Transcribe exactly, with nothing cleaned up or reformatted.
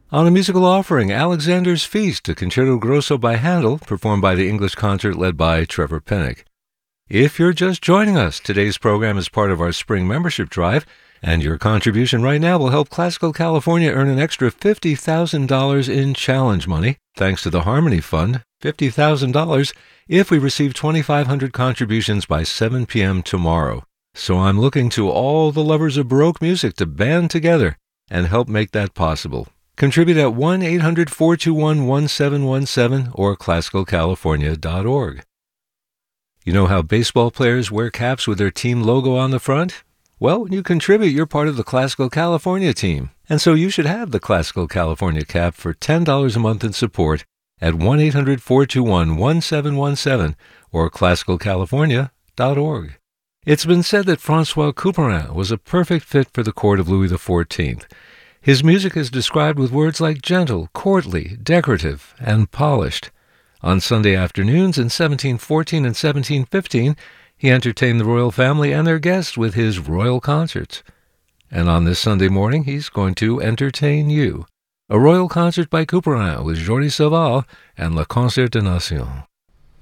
On a musical offering, Alexander's Feast, a concerto grosso by Handel, performed by the English concert led by Trevor Pinnock. If you're just joining us, today's program is part of our spring membership drive, and your contribution right now will help Classical California earn an extra fifty thousand dollars in challenge money, thanks to the Harmony Fund, fifty thousand dollars if we receive twenty-five hundred contributions by seven p.m. tomorrow. So I'm looking to all the lovers of Baroque music to band together and help make that possible. Contribute at one eight hundred four two one one seven one seven or classical california dot org. You know how baseball players wear caps with their team logo on the front? Well, when you contribute, you're part of the Classical California team. And so you should have the Classical California cap for ten dollars a month in support at one eight hundred four two one one seven one seven or classical california dot org. It's been said that François Couperin was a perfect fit for the court of Louis the fourteenth. His music is described with words like gentle, courtly, decorative, and polished. On Sunday afternoons in seventeen fourteen and seventeen fifteen, he entertained the royal family and their guests with his royal concerts. And on this Sunday morning, he's going to entertain you. A royal concert by Couperin with Jordi Savall and La Concert des Nations.